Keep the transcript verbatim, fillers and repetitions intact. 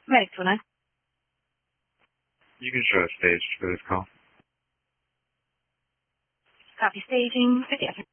Ready for now. You can show a stage for this call. Copy staging. fifty